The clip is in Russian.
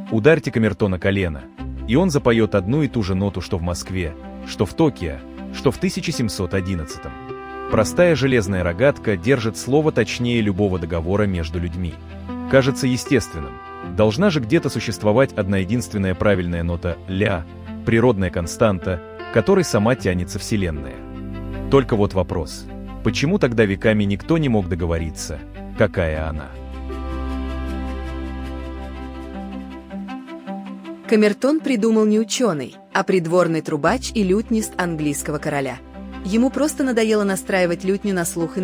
Ударьте камертона колено, и он запоет одну и ту же ноту, что в Москве, что в Токио, что в 1711-м. Простая железная рогатка держит слово точнее любого договора между людьми. Кажется естественным. Должна же где-то существовать одна единственная правильная нота «ля», природная константа, которой сама тянется Вселенная. Только вот вопрос. Почему тогда веками никто не мог договориться, какая она? Камертон придумал не ученый, а придворный трубач и лютнист английского короля. Ему просто надоело настраивать лютню на слух и